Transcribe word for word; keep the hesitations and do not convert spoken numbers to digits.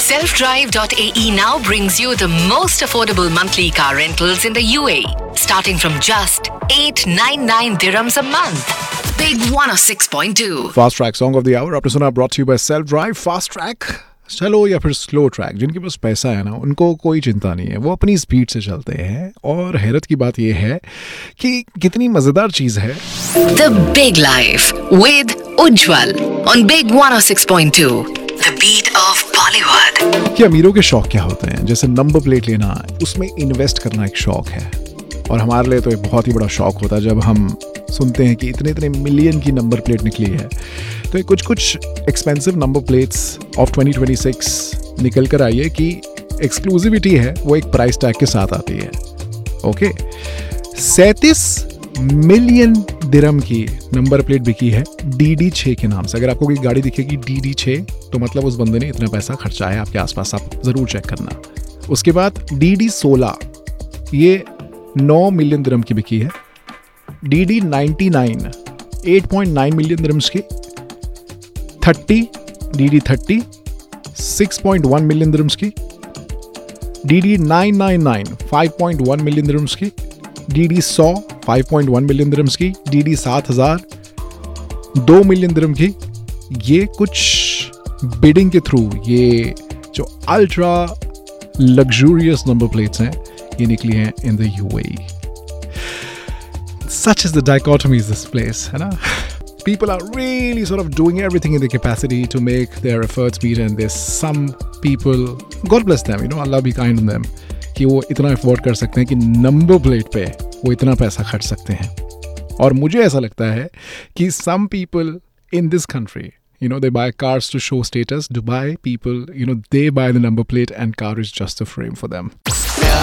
self drive dot a e now brings you the most affordable monthly car rentals in the U A E, starting from just eight hundred ninety-nine dirhams a month. Big one oh six point two. Fast track song of the our आपने सुना, brought you by self drive. Fast track चलो या फिर slow track, जिनके पास पैसा है ना उनको कोई चिंता नहीं है, वो अपनी स्पीड से चलते हैं. और हैरत की बात यह है कि कितनी मजेदार चीज है. The Big Life with Ujjwal on Big one oh six point two. The beat of Bollywood. कि अमीरों के शौक क्या होते हैं. जैसे नंबर प्लेट लेना, उसमें इन्वेस्ट करना एक शौक है. और हमारे लिए तो एक बहुत ही बड़ा शौक होता है जब हम सुनते हैं कि इतने इतने मिलियन की नंबर प्लेट निकली है. तो कुछ कुछ expensive number plates of twenty twenty six निकल कर आई है कि एक्सक्लूसिविटी है, वो एक प्राइस टैग के साथ आती है. ओके, सैंतीस मिलियन दिरहम की नंबर प्लेट बिकी है डी डी छह के नाम से. अगर आपको कोई गाड़ी दिखेगी डी डी छह तो मतलब उस बंदे ने इतना पैसा खर्चा है आपके आसपास, आप ज़रूर चेक करना. उसके बाद डी डी सोलह, ये नौ मिलियन दिरहम की बिकी है. D D ninety nine, eight point nine million dirhams की. Thirty, D D thirty, six point one million dirhams की. D D nine nine nine, five point one million dirhams की. D D सौ, five point one million dirhams की. D D सात हज़ार, दो million दिरहम की. ये कुछ बिडिंग के थ्रू ये जो अल्ट्रा लग्जूरियस नंबर प्लेट्स हैं ये निकली हैं in the U A E. Such is the dichotomy of this place, है ना? People are really sort of doing everything in their capacity to make their efforts meet, and there's some people, God bless them, you know, Allah be kind on them, कि वो इतना afford कर सकते हैं कि number plate पे वो इतना पैसा खर्च सकते हैं. और मुझे ऐसा लगता है कि some people in this country, you know, they buy cars to show status. Dubai people, you know, they buy the number plate and car is just a frame for them.